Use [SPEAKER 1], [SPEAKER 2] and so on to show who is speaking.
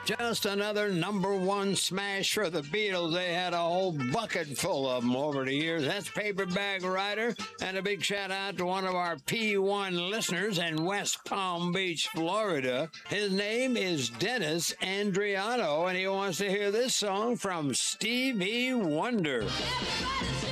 [SPEAKER 1] Just another number one smash for the Beatles. They had a whole bucket full of them over the years. That's Paperback Writer. And a big shout out to one of our P1 listeners in West Palm Beach, Florida. His name is Dennis Andriano, and he wants to hear this song from Stevie Wonder.